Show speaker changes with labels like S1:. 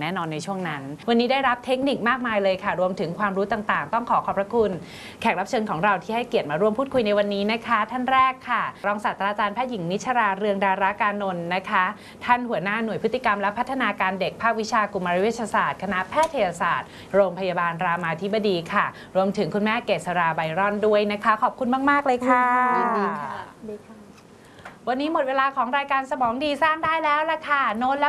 S1: แน่นอนในช่วงนั้นวันนี้ได้รับเทคนิคมากมายเลยค่ะรวมถึงความรู้ต่างๆต้องขอบพระคุณแขกรับเชิญของเราที่ให้เกียรติมาร่วมพูดคุยในวันนี้นะคะท่านแรกค่ะรองศาสตราจารย์แพทย์หญิงนิชราเรืองดารากานนท์นะคะท่านหัวหน้าหน่วยพฤติกรรมและพัฒนาการเด็กภาควิชากุมารเวชศาสตร์คณะแพทยศาสตร์โรงพยาบาลรามาธิบดีค่ะรวมถึงคุณแม่เกษราไบรอนด้วยนะคะขอบคุณมากๆเลยค่ะวันนี้หมดเวลาของรายการสมองดีสร้างได้แล้วล่ะค่ะโน้ต